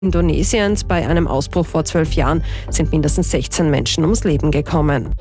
Indonesiens. Bei einem Ausbruch vor 12 Jahren sind mindestens 16 Menschen ums Leben gekommen.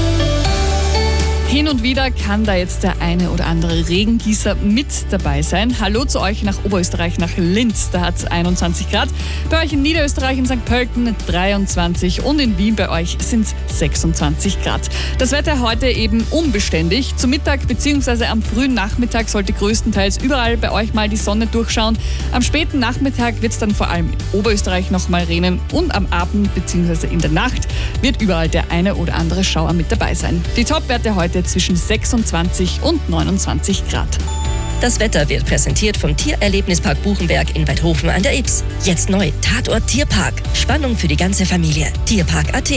Hin und wieder kann da jetzt der eine oder andere Regengießer mit dabei sein. Hallo zu euch nach Oberösterreich, nach Linz. Da hat es 21 Grad. Bei euch in Niederösterreich, in St. Pölten 23 und in Wien bei euch sind es 26 Grad. Das Wetter heute eben unbeständig. Zum Mittag bzw. am frühen Nachmittag sollte größtenteils überall bei euch mal die Sonne durchschauen. Am späten Nachmittag wird es dann vor allem in Oberösterreich nochmal regnen und am Abend bzw. in der Nacht wird überall der eine oder andere Schauer mit dabei sein. Die Topwerte heute zwischen 26 und 29 Grad. Das Wetter wird präsentiert vom Tiererlebnispark Buchenberg in Weidhofen an der Ybbs. Jetzt neu, Tatort Tierpark. Spannung für die ganze Familie. Tierpark.at.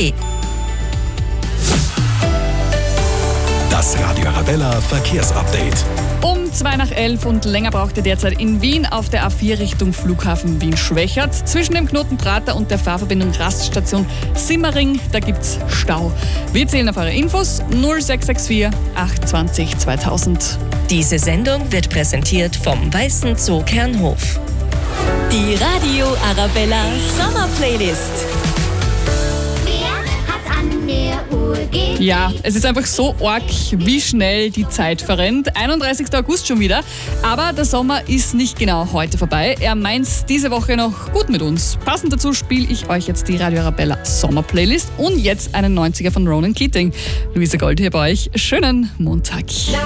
Das Radio Arabella Verkehrsupdate. Um 11:02 und länger braucht ihr derzeit in Wien auf der A4 Richtung Flughafen Wien-Schwächert. Zwischen dem Knoten Prater und der Fahrverbindung Raststation Simmering, da gibt's Stau. Wir zählen auf eure Infos 0664 820 2000. Diese Sendung wird präsentiert vom Weißen Zoo Kernhof. Die Radio Arabella Sommerplaylist. Ja, es ist einfach so arg, wie schnell die Zeit verrennt. 31. August schon wieder. Aber der Sommer ist nicht genau heute vorbei. Er meint's diese Woche noch gut mit uns. Passend dazu spiele ich euch jetzt die Radio Arabella Sommerplaylist und jetzt einen 90er von Ronan Keating. Luisa Gold hier bei euch. Schönen Montag.